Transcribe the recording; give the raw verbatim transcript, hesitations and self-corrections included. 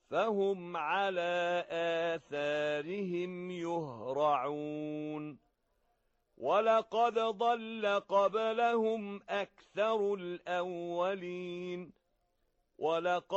فهم على آثارهم يهرعون ولقد ضل قبلهم أكثر الأولين ولقد